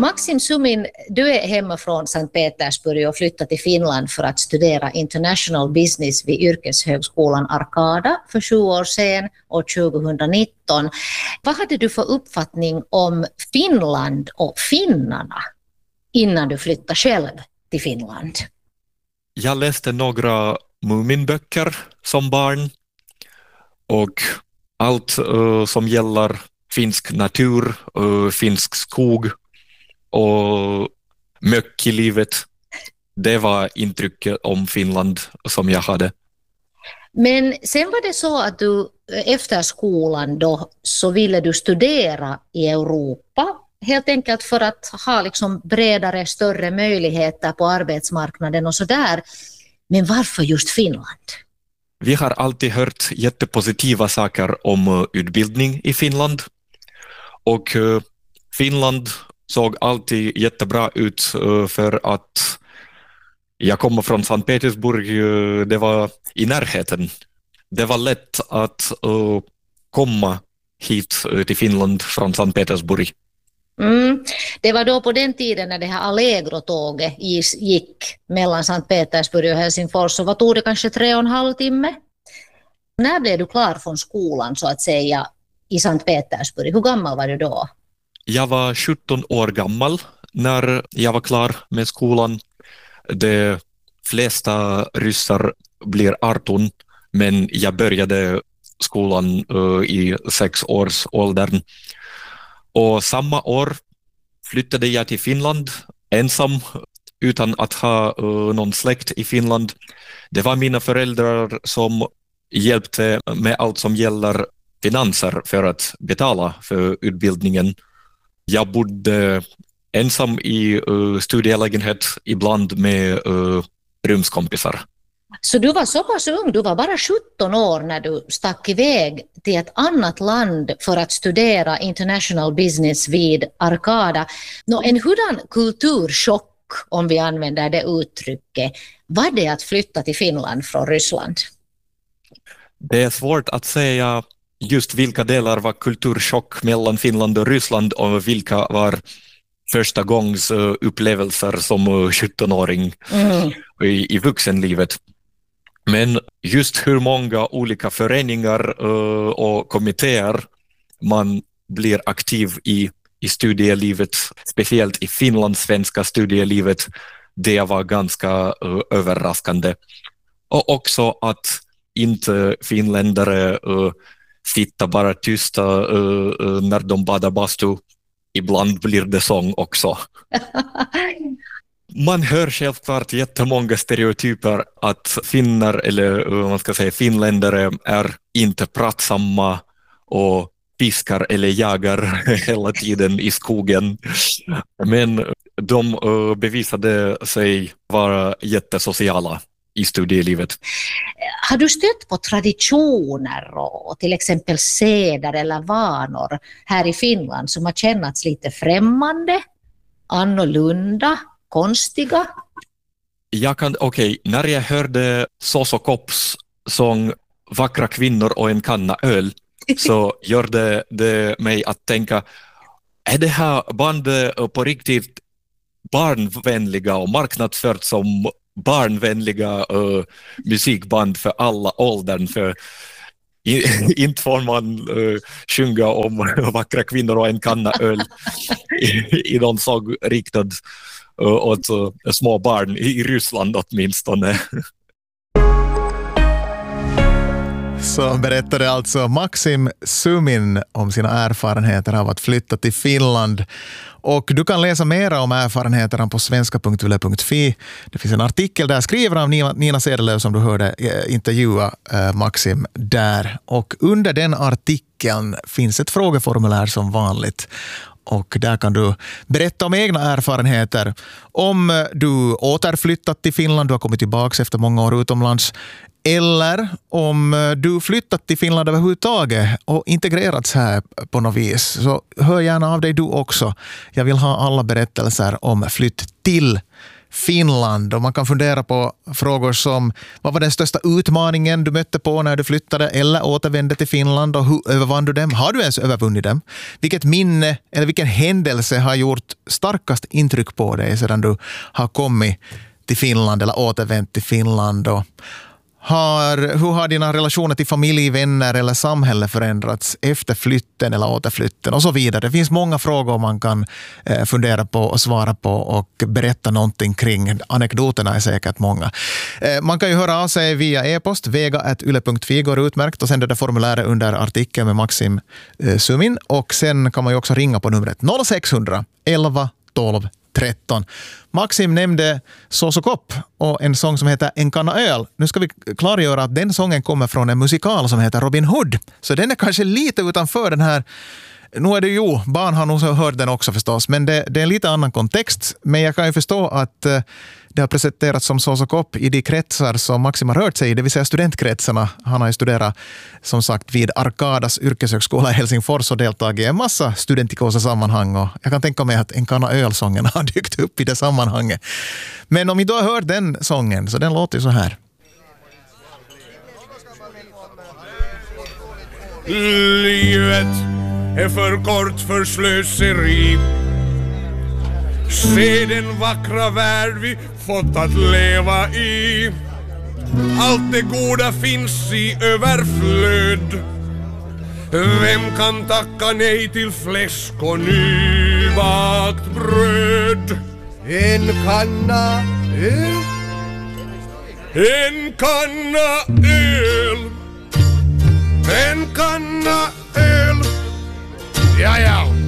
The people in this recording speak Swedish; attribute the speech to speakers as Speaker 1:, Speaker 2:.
Speaker 1: Maxim Sumin, du är hemma från Sankt Petersburg och flyttat till Finland för att studera international business vid yrkeshögskolan Arkada för 7 år sedan, år 2019. Vad hade du för uppfattning om Finland och finnarna innan du flyttade själv till Finland?
Speaker 2: Jag läste några Muminböcker som barn och allt som gäller finsk natur, finsk skog och mycket i livet. Det var intrycket om Finland som jag hade.
Speaker 1: Men sen var det så att du efter skolan då så ville du studera i Europa, helt enkelt för att ha liksom bredare, större möjligheter på arbetsmarknaden och sådär. Men varför just Finland?
Speaker 2: Vi har alltid hört jättepositiva saker om utbildning i Finland. Och Finland såg alltid jättebra ut för att jag kommer från Sankt Petersburg, det var i närheten. Det var lätt att komma hit till Finland från Sankt Petersburg.
Speaker 1: Det var då på den tiden när det här Allegro-tåget gick mellan Sankt Petersburg och Helsingfors, så vad tog det, kanske 3,5 timme? När blev du klar från skolan så att säga i Sankt Petersburg? Hur gammal var du då?
Speaker 2: Jag var 17 år gammal när jag var klar med skolan. De flesta ryssar blir 18, men jag började skolan i 6-årsåldern. Och samma år flyttade jag till Finland ensam utan att ha någon släkt i Finland. Det var mina föräldrar som hjälpte med allt som gäller finanser för att betala för utbildningen. Jag bodde ensam i studielägenhet, ibland med rumskompisar.
Speaker 1: Så du var så pass ung, du var bara 17 år när du stack iväg till ett annat land för att studera international business vid Arkada. En hurdan kulturchock, om vi använder det uttrycket, var det att flytta till Finland från Ryssland?
Speaker 2: Det är svårt att säga just vilka delar var kulturchock mellan Finland och Ryssland och vilka var första gångs upplevelser som 17-åring i vuxenlivet. Men just hur många olika föreningar och kommittéer man blir aktiv i studielivet, speciellt i finlandssvenska studielivet, det var ganska överraskande. Och också att inte finländare sitta bara tysta när de badar bastu. Ibland blir det sång också. Man hör självklart jättemånga stereotyper att finnar eller man ska säga finländare är inte pratsamma och fiskar eller jagar hela tiden i skogen. Men de bevisade sig vara jättesociala i studielivet.
Speaker 1: Har du stött på traditioner och till exempel seder eller vanor här i Finland som har kännats lite främmande, annorlunda, konstiga?
Speaker 2: När jag hörde Soso Kopps sång Vackra kvinnor och en kanna öl så gjorde det mig att tänka, är det här bandet på riktigt barnvänliga och marknadsfört som barnvänliga musikband för alla åldern? För inte får man sjunga om vackra kvinnor och en kanna öl i någon sång riktad åt små barn i Ryssland åtminstone.
Speaker 3: Så berättade alltså Maxim Sumin om sina erfarenheter av att flytta till Finland. Och du kan läsa mera om erfarenheterna på svenska.yle.fi. Det finns en artikel där skriven av Nina Cederlöv som du hörde intervjua Maxim där. Och under den artikeln finns ett frågeformulär som vanligt. Och där kan du berätta om egna erfarenheter. Om du återflyttat till Finland, du har kommit tillbaka efter många år utomlands. Eller om du flyttat till Finland överhuvudtaget och integrerats här på något vis. Så hör gärna av dig du också. Jag vill ha alla berättelser om flytt till Finland, och man kan fundera på frågor som: vad var den största utmaningen du mötte på när du flyttade eller återvände till Finland, och hur övervann du dem? Har du ens övervunnit dem? Vilket minne eller vilken händelse har gjort starkast intryck på dig sedan du har kommit till Finland eller återvänt till Finland? Och hur har dina relationer till familj, vänner eller samhälle förändrats efter flytten eller återflytten och så vidare? Det finns många frågor man kan fundera på och svara på och berätta någonting kring. Anekdoterna är säkert många. Man kan ju höra av sig via e-post. vega@yle.fi går utmärkt, och sen det formuläret under artikeln med Maxim Sumin. Och sen kan man ju också ringa på numret 0600 11 12 13. Maxim nämnde Sosokop och en sång som heter En kanna öl. Nu ska vi klargöra att den sången kommer från en musikal som heter Robin Hood. Så den är kanske lite utanför den här. Nu är det ju, barn har nog hört den också förstås, men det är en lite annan kontext. Men jag kan ju förstå att det har presenterats som Sosokop i de kretsar som Maxim har rört sig i, det vill säga studentkretsarna. Han har ju studerat, som sagt, vid Arkadas yrkeshögskola i Helsingfors och deltagit i en massa studentikosa sammanhang. Och jag kan tänka mig att En kanna ölsången har dykt upp i det sammanhanget. Men om vi då har hört den sången, så den låter ju så här.
Speaker 4: Livet är för kort för slöseri. Se den vackra värld vi fått att leva i. Allt det goda finns i överflöd. Vem kan tacka nej till fläsk och nybakt bröd? En kanna öl. En kanna öl. En kanna öl. Ja, ja.